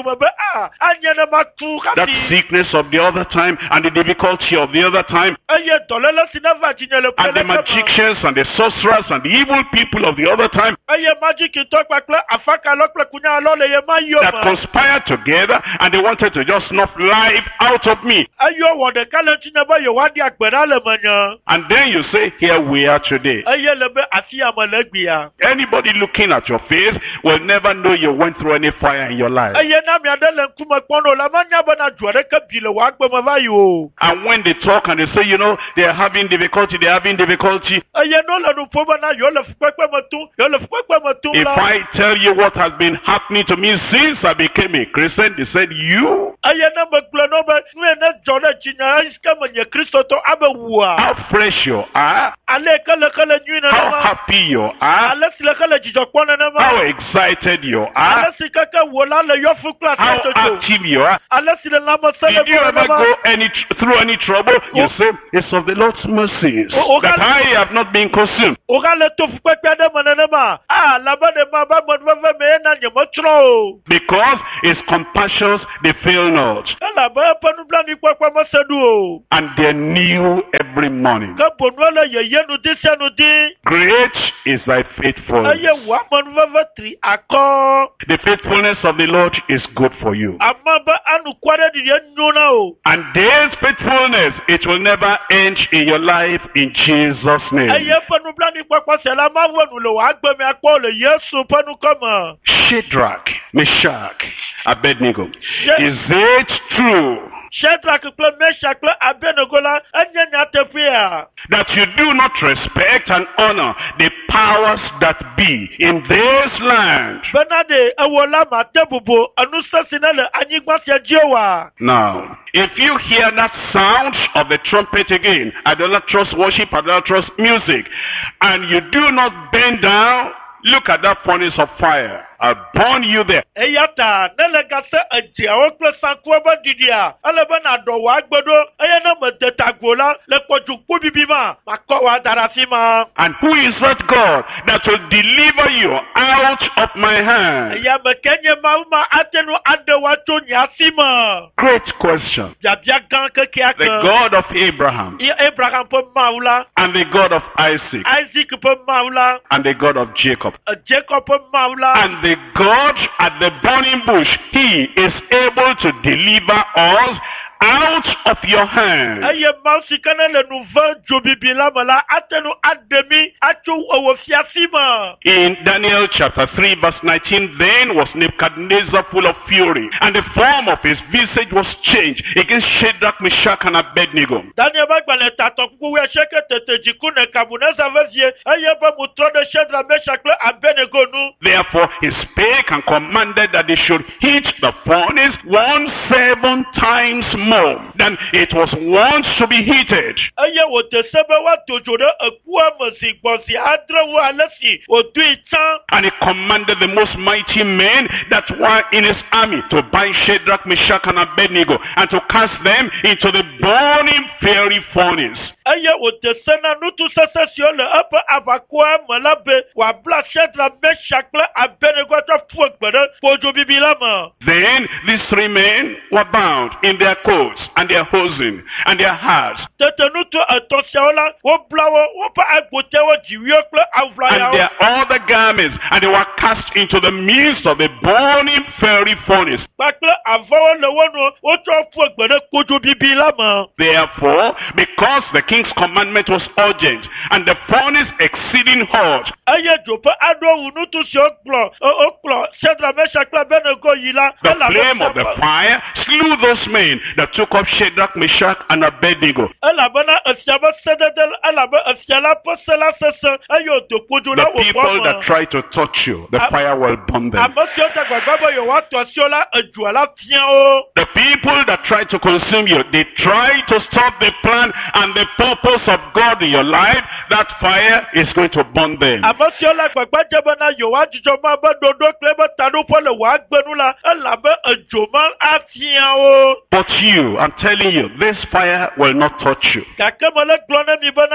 me be ah anya na matu that kafi sickness of the other time and the difficulty of the other time, eye dolele sinava jinyele and the pele kama magicians and the sorcerers and the evil people of the other time eye magic to kwakle afaka lokle kunya lole ye mayo that ma conspired together and they wanted to just snuff life out of me. ayo wonde kale chinaba yo wadi agbera le manya And then you say, here we are today. eye lebe afia malegbia Anybody looking at your face will never know you went through any fire in your life. eye na mi adele nkuma kpono la manya bana juare ka bile wa gbe ma vayo And when they talk and they say, you know, they are having difficulty, they are having difficulty. eye no la no poba na yo le fukwe matu yo le fukwe matu If la I tell you what has been happening to me since I became a Christian, they said, you? eye na me kple no be nwe na jore chinya iska manye Kristo to abewua How fresh you are, ale kale kale nyu na how ma happy you are, ale sile kale jijo kpona na ma how excited you are, ale si kaka wola le yo fukla how to jo active you are. ale sile la ma sele Did you bo ever na ma go any through any trouble? You Oh. say, it's of the Lord's mercies Oh, oh, that God. I have not been consumed. o ga le to fukwe pe de ma na ma ah la ba de ma ba mo ve me na nye mo tro Because his compassions, they fail not. ala ba pa nu bla mi kwa kwa mo sedu o And they're new every morning. ka bonu le ye ye nu di se nu di Great is thy faithfulness. eye wa mo nu ve tri akọ The faithfulness of the Lord is good for you. ama ba anu kware di ye nu na o And this faithfulness, it will never end in your life in Jesus' name. eye pa nu bla mi kwa kwa se la ma wo nu le wa gbe mi akọ le Yesu pa nu kama Shadrach, Meshach, Abednego. Yes. Is it true Shadrach kple Meshach kple Abednego la enye nya tefia that you do not respect and honor the powers that be in this land? benade ewola ma tebubo anu sesine le anyigba se jewa Now, if you hear that sound of the trumpet again, idolatrous worship, idolatrous music, and you do not bend down, look at that furnace of fire. I'll burn you there. eyata nele gase eje awo kple sanku be didia ele be na do wa gbedo eye na me de tagbola le koju ku bibi ma makọ wa darafi ma And who is that God that will deliver you out of my hand? eya me kenye ma ma atenu ade wa to nyasi ma Great question. biabia gan ke The kiaka God of Abraham, I Abraham pe maula and the God of Isaac, Isaac pe maula and the God of Jacob, Jacob pe maula and the God at the burning bush, he is able to deliver us out of your hand. eye ma si kana le nouveau jobibi la mala atenu ademi atu owo fiasi ma In Daniel chapter three verse nineteen, then was Nebuchadnezzar full of fury, and the form of his visage was changed against Shadrach, Meshach, and Abednego. Daniel ba gbale tato kuku we sheke tete jiku ne kabuneza vezie eye ba mutro de Shadrach Meshach le Abednego nu Therefore he spake and commanded that they should heat the furnace one seven times more than it was once to be heated. eye wo te sebe wa tojo de ekua mesi gbosi adre wo alesi o du itan And he commanded the most mighty men that were in his army to bind Shadrach, Meshach, and Abednego, and to cast them into the burning fiery furnace. eye wo te sena nutu sese sio le epe abakua melabe wa bla Shadrach Meshach le Abednego ta fu egbede kojo bibi la ma Then these three men were bound in their coats and their hosen and their hats tete nutu eto sia la wo bla wo wo pa agbote wo jiwio kple avla and ya their other garments, and they were cast into the midst of the burning fiery furnace. kpakple avawo le wo nu wo tsɔ fu egbede kojo bibi la ma Therefore, because the king's commandment was urgent and the furnace exceeding hot, eye dzoƒe aɖewo wu nutu siwo kplɔ o kplɔ Shadrach Meshach kple Abednego yi la the flame of the fire slew those men that took up Shadrach, Meshach, and Abednego. elabena efia be sedede elabe efia la ƒe se la sese eye wodo kpodzo The la wo people that gbɔ me try to touch you, the Am- fire will burn them. ame siwo te gbagba be yewoatɔ sio la edzoa la fia wo The people that try to consume you, they try to stop the plan and the purpose of God in your life. That fire is going to burn them. ame siwo le gbagba dze bena yewoadzudzɔ ma be ɖoɖo kple ebe taɖoƒe le wòa agbenu la elabe edzo ma afia wo But you, I'm telling you, this fire will not touch you. gake mele gblɔ ne mi bena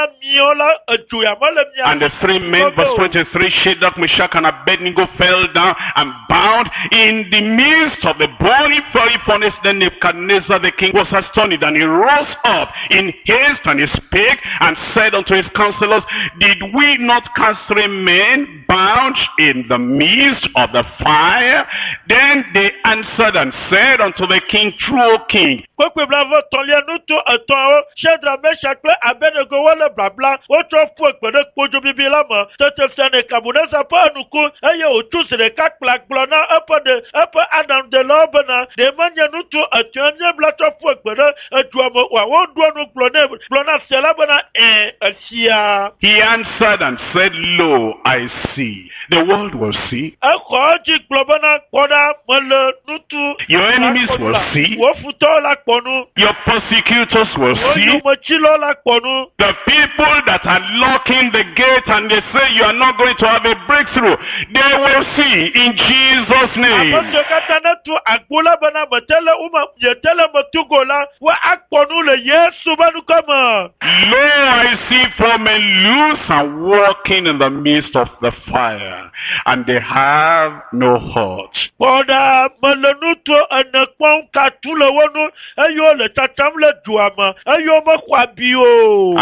elabena miola etuya mole mia. And the three men, verse twenty-three, Shadrach, Meshach, and Abednego fell down and bowed in the midst of the burning fiery furnace. Then Nebuchadnezzar the king was astonished, and he rose up in haste, and he spake and said unto his counselors, Did we not cast three men bound in the midst of the fire? Then they answered and said unto the king, True, O king. Kwekwe blavo tolia nuto atoa Shadrach, Meshach, Abednego wale blabla ocho fwe kwede kojo bibila ma tete fene kabuneza pa anuku eye otusi de kak plak blona epe de epe adam de lobena de manye nuto atoanye blato fwe kwede etuwa mo wa wondwa nu blone blona sela bena e esia. He answered and said, Lo, I see. The world will see. Eko ji globana koda mele nutu. Your enemies will see. Wofuto la konu. Your persecutors will see. Woyumachilo la konu. The people that are locking the gate and they say you are not going to have a breakthrough, they will see in Jesus' name. Lo, I see four men loose and walking in the midst of the fire, and they have no hurt.